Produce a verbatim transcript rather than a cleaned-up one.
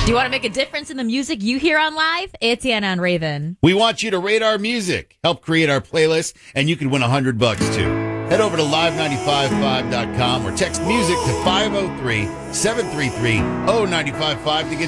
you want to make a difference in the music you hear on Live? It's Anna on Raven. We want you to rate our music, help create our playlist, and you can win one hundred bucks too. Head over to live nine five five dot com or text music to five oh three, seven three three, oh nine five five to get